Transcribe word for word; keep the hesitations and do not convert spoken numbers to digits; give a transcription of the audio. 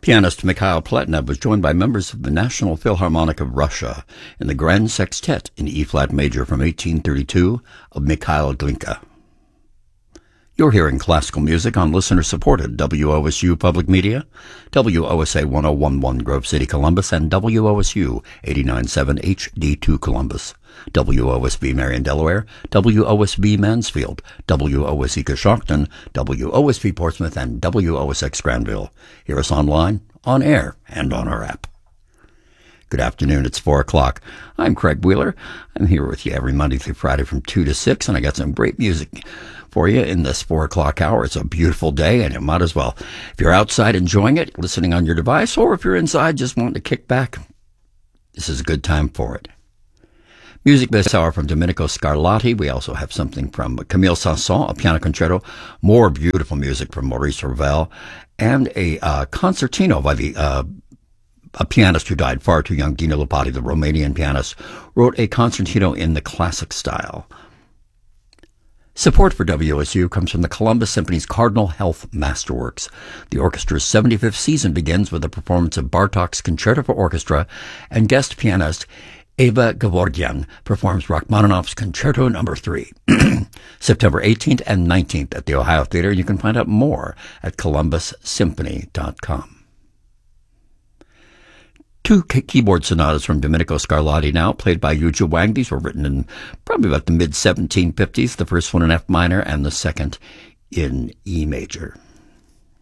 Pianist Mikhail Pletnev was joined by members of the National Philharmonic of Russia in the Grand Sextet in E-flat major from eighteen thirty-two of Mikhail Glinka. You're hearing classical music on listener-supported W O S U Public Media, W O S A ten eleven Grove City, Columbus, and W O S U eighty-nine point seven H D two Columbus, W O S B Marion, Delaware, W O S B Mansfield, W O S E Coshocton, W O S B Portsmouth, and W O S X Granville. Hear us online, on air, and on our app. Good afternoon, it's four o'clock. I'm Craig Wheeler. I'm here with you every Monday through Friday from two to six, and I got some great music for you in this four o'clock hour. It's a beautiful day, and you might as well, if you're outside enjoying it, listening on your device, or if you're inside just wanting to kick back, this is a good time for it. Music this hour from Domenico Scarlatti. We also have something from Camille Saint-Saëns, a piano concerto, more beautiful music from Maurice Ravel, and a uh, concertino by the uh, a pianist who died far too young, Dino Lipatti, the Romanian pianist, wrote a concertino in the classic style. Support for W O S U comes from the Columbus Symphony's Cardinal Health Masterworks. The orchestra's seventy-fifth season begins with a performance of Bartók's Concerto for Orchestra, and guest pianist Eva Gevorgyan performs Rachmaninoff's Concerto Number three. September eighteenth and nineteenth at the Ohio Theater. You can find out more at columbus symphony dot com. Two keyboard sonatas from Domenico Scarlatti now, played by Yuja Wang. These were written in probably about the mid seventeen fifties, the first one in F minor and the second in E major.